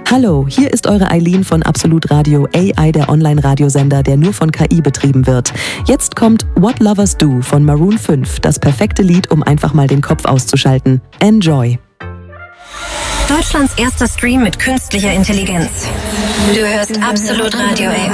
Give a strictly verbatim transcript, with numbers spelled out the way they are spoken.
Hallo, hier ist eure Eileen von Absolut Radio, A I, der Online-Radiosender, der nur von K I betrieben wird. Jetzt kommt What Lovers Do von Maroon fünf, das perfekte Lied, um einfach mal den Kopf auszuschalten. Enjoy! Deutschlands erster Stream mit künstlicher Intelligenz. Du hörst Absolut Radio A I.